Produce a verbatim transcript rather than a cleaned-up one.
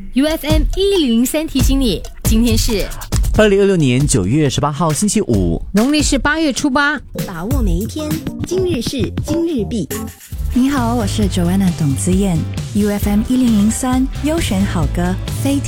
U F M 一零零三提醒你，今天是二零二六年九月十八号星期五， 农历是八月初八。 把握每一天，今日事今日毕。 你好，我是 Joanna 董子燕 ，U F M 一零零三优选好歌，非